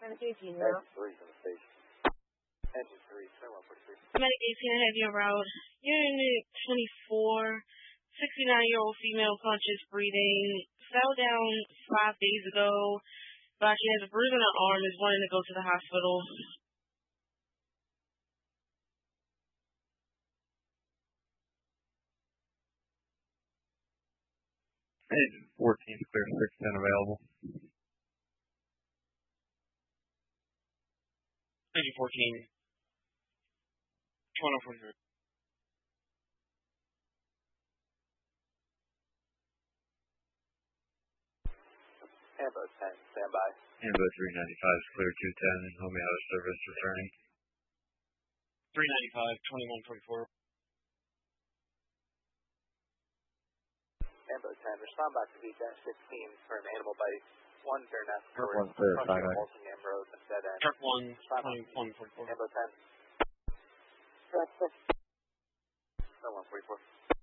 Engine 3 from the station. Engine 3, 2143. Medic 18, I have you around. Unit 24, 69-year-old female conscious breathing, fell down 5 days ago, but she has a bruise on her arm, is wanting to go to the hospital. Engine 14, clear 610 available. Engine 14, 2143. Ambo 10, stand by. Ambo 395 is clear 210 and homie out of service returning. 395, 2144. Ambo 10, respond back to V-16 for an animal bite. 1 turn after Truck 1 clear, crossing Walsingham Road and dead end. Truck 1, 2144. Ambo 10. No 144.